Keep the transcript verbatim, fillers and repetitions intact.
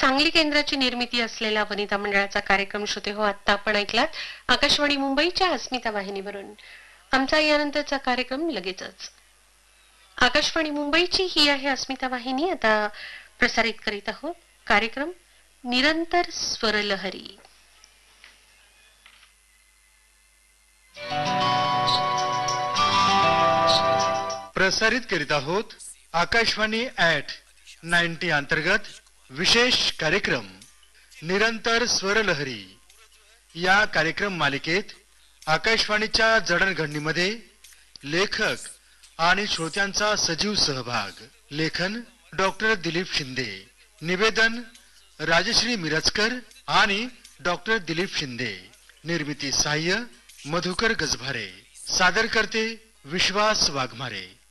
सांगली केंद्राची निर्मिती असलेला वनिता मंडळाचा कार्यक्रम श्रोते हो आता आपण ऐकलात आकाशवाणी मुंबईच्या अस्मिता वाहिनीवरून. आमचा यानंतरचा कार्यक्रम लगेचच. आकाशवाणी मुंबईची ही आहे अस्मिता वाहिनी. आता प्रसारित करीत आहोत कार्यक्रम निरंतर स्वरलहरी. प्रसारित करीत आहोत आकाशवाणी ऍट नाइंटी अंतर्गत विशेष कार्यक्रम निरंतर स्वरलहरी. या कार्यक्रम मालिकेत आकाशवाणीच्या जडणघडणीमध्ये लेखक आणि श्रोत्यांचा सजीव सहभाग. लेखन डॉक्टर दिलीप शिंदे. निवेदन राजश्री मिरजकर आणि डॉक्टर दिलीप शिंदे. निर्मिती सहाय्य मधुकर गजभारे. सादर करते विश्वास वाघमारे.